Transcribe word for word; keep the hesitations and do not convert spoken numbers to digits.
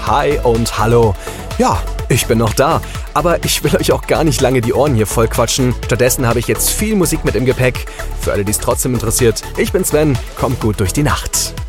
Hi und hallo. Ja, ich bin noch da, aber ich will euch auch gar nicht lange die Ohren hier voll quatschen. Stattdessen habe ich jetzt viel Musik mit im Gepäck. Für alle, die es trotzdem interessiert, ich bin Sven, kommt gut durch die Nacht.